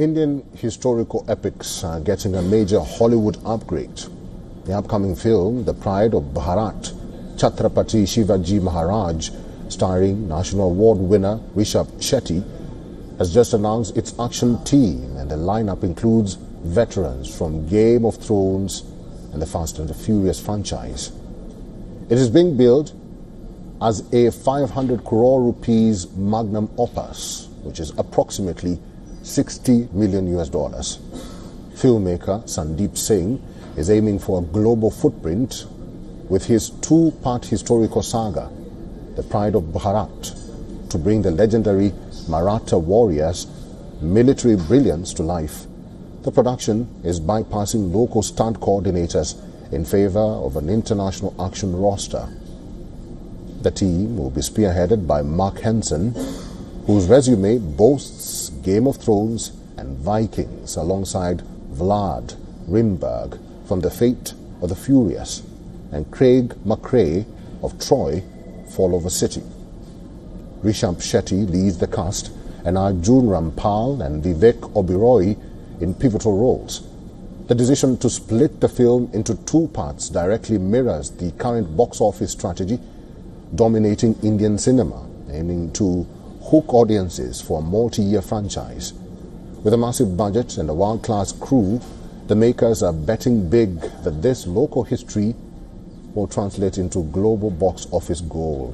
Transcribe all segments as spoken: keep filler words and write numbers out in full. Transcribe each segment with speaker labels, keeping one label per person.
Speaker 1: Indian historical epics are getting a major Hollywood upgrade. The upcoming film, The Pride of Bharat, Chhatrapati Shivaji Maharaj, starring National Award winner Rishabh Shetty, has just announced its action team, and the lineup includes veterans from Game of Thrones and the Fast and the Furious franchise. It is being billed as a five hundred crore rupees magnum opus, which is approximately sixty million U S dollars. Filmmaker Sandeep Singh is aiming for a global footprint with his two-part historical saga, The Pride of Bharat, to bring the legendary Maratha warriors' military brilliance to life. The production is bypassing local stunt coordinators in favor of an international action roster. The team will be spearheaded by Mark Henson, whose resume boasts Game of Thrones and Vikings alongside Vlad Rimberg from The Fate of the Furious and Craig McRae of Troy Fall of a City. Rishabh Shetty leads the cast, and Arjun Rampal and Vivek Oberoi in pivotal roles. The decision to split the film into two parts directly mirrors the current box office strategy dominating Indian cinema, aiming to hook audiences for a multi-year franchise. With a massive budget and a world-class crew, the makers are betting big that this local history will translate into global box office gold.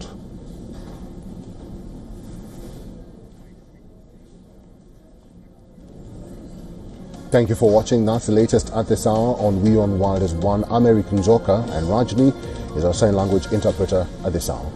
Speaker 1: Thank you for watching. That's the latest at this hour on WION Wild as One. I'm Eric Njoka, and Rajni is our sign language interpreter at this hour.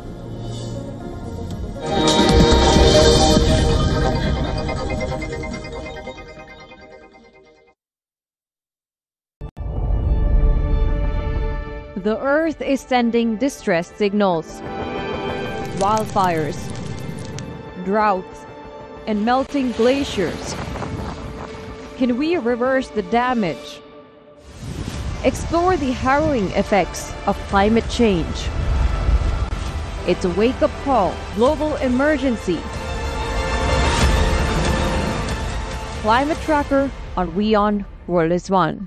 Speaker 2: The Earth is sending distress signals. Wildfires, droughts, and melting glaciers. Can we reverse the damage? Explore the harrowing effects of climate change. It's a wake-up call, global emergency. Climate Tracker on WION World is One.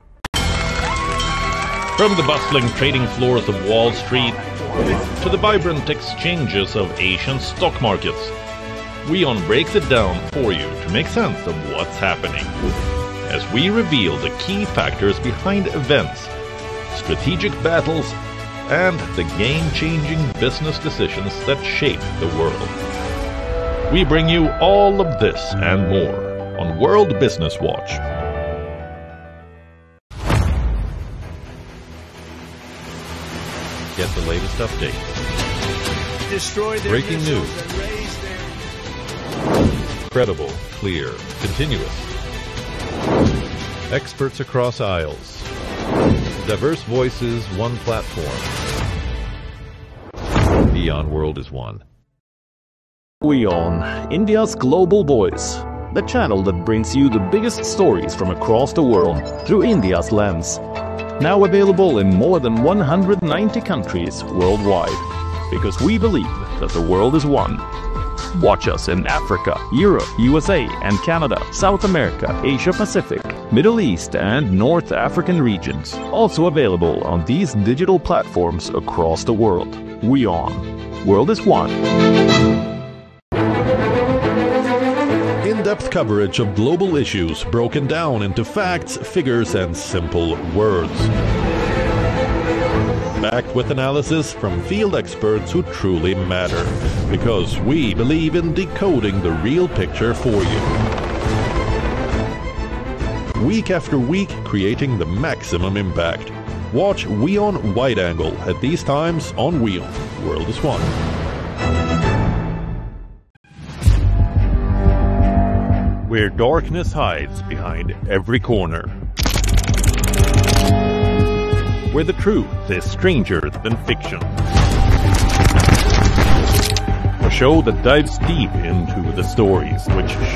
Speaker 3: From the bustling trading floors of Wall Street to the vibrant exchanges of Asian stock markets, WION breaks it down for you to make sense of what's happening, as we reveal the key factors behind events, strategic battles, and the game-changing business decisions that shape the world. We bring you all of this and more on World Business Watch. Get the latest updates.
Speaker 4: Destroy their
Speaker 3: breaking news. Credible, clear, continuous. Experts across aisles. Diverse voices, one platform. WION World is One.
Speaker 5: WION, India's global voice. The channel that brings you the biggest stories from across the world through India's lens. Now available in more than one hundred ninety countries worldwide. Because we believe that the world is one. Watch us in Africa, Europe, U S A and Canada, South America, Asia Pacific, Middle East and North African regions. Also available on these digital platforms across the world. WION. World is One.
Speaker 3: In-depth coverage of global issues broken down into facts, figures, and simple words. Backed with analysis from field experts who truly matter, because we believe in decoding the real picture for you. Week after week, creating the maximum impact. Watch WION Wide Angle at these times on WION. World is One. Where darkness hides behind every corner. Where the truth is stranger than fiction. A show that dives deep into the stories which